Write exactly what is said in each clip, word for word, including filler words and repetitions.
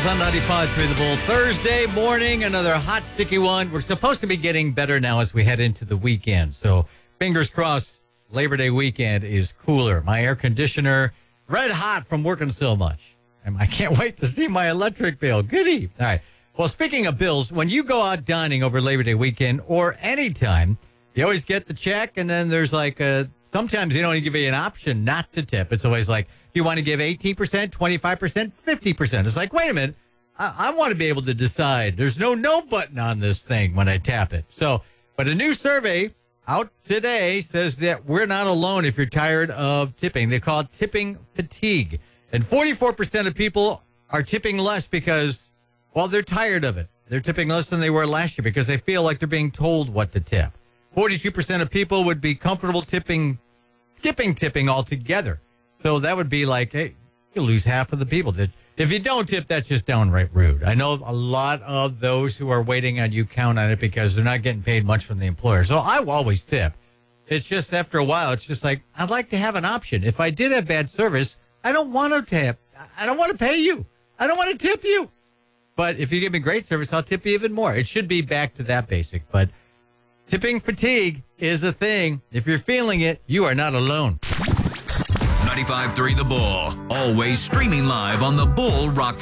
Bills on ninety-five point three The Bull. Thursday morning, another hot, sticky one. We're supposed to be getting better now as we head into the weekend. So fingers crossed, Labor Day weekend is cooler. My air conditioner, red hot from working so much. And I can't wait to see my electric bill. Goody. All right. Well, speaking of bills, when you go out dining over Labor Day weekend or anytime, you always get the check, and then there's like a, sometimes they don't even give you an option not to tip. It's always like, do you want to give eighteen percent, twenty-five percent, fifty percent? It's like, wait a minute. I, I want to be able to decide. There's no no button on this thing when I tap it. So, but a new survey out today says that we're not alone if you're tired of tipping. They call it tipping fatigue. And forty-four percent of people are tipping less because, well, they're tired of it. They're tipping less than they were last year because they feel like they're being told what to tip. forty-two percent of people would be comfortable tipping, skipping tipping altogether. So that would be like, hey, you lose half of the people. That if you don't tip, that's just downright rude. I know a lot of those who are waiting on you count on it because they're not getting paid much from the employer. So I will always tip. It's just after a while, it's just like, I'd like to have an option. If I did have bad service, I don't want to tip. I don't want to pay you. I don't want to tip you. But if you give me great service, I'll tip you even more. It should be back to that basic. But tipping fatigue is a thing. If you're feeling it, you are not alone. ninety-five point three The Bull. Always streaming live on the Bull Rock.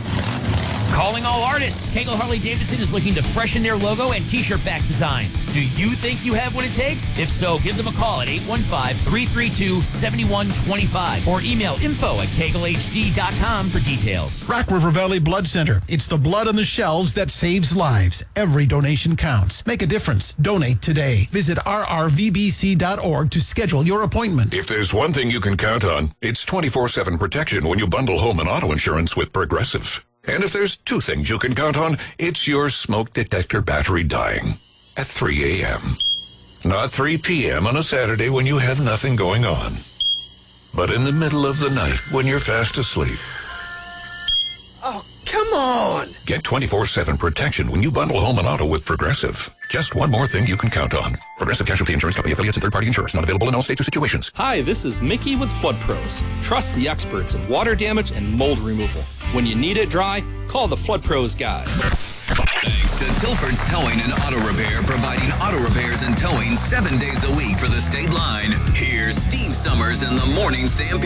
Calling all artists. Kegel Harley-Davidson is looking to freshen their logo and t-shirt back designs. Do you think you have what it takes? If so, give them a call at eight one five, three three two, seven one two five or email info at kegel h d dot com for details. Rock River Valley Blood Center. It's the blood on the shelves that saves lives. Every donation counts. Make a difference. Donate today. Visit r r v b c dot org to schedule your appointment. If there's one thing you can count on, it's twenty-four seven protection when you bundle home and auto insurance with Progressive. And if there's two things you can count on, it's your smoke detector battery dying at three a.m. Not three p.m. on a Saturday when you have nothing going on, but in the middle of the night when you're fast asleep. Oh, come on! Get twenty-four seven protection when you bundle home and auto with Progressive. Just one more thing you can count on. Progressive Casualty Insurance Company affiliates and third-party insurers. Not available in all states or situations. Hi, this is Mickey with Flood Pros. Trust the experts in water damage and mold removal. When you need it dry, call the Flood Pros guy. Thanks to Tilford's Towing and Auto Repair, providing auto repairs and towing seven days a week for the state line. Here's Steve Summers in the Morning Stampede.